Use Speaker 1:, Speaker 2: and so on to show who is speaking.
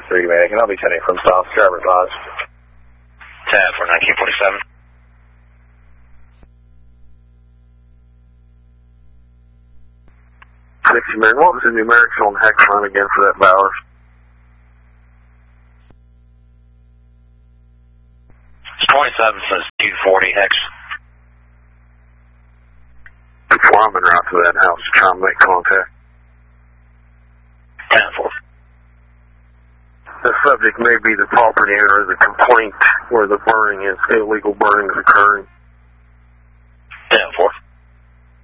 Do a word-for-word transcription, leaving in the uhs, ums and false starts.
Speaker 1: three, man. And I'll be turning from south, driver's lodge.
Speaker 2: ten for nineteen forty-seven.
Speaker 3: sixty, man. What was the numerics on hex line again for that Bowers?
Speaker 2: It's twenty-seven says two forty hex.
Speaker 3: The flyman right to that house to try and make contact.
Speaker 2: ten four.
Speaker 3: The subject may be the property owner of the complaint where the burning is, illegal burning is occurring.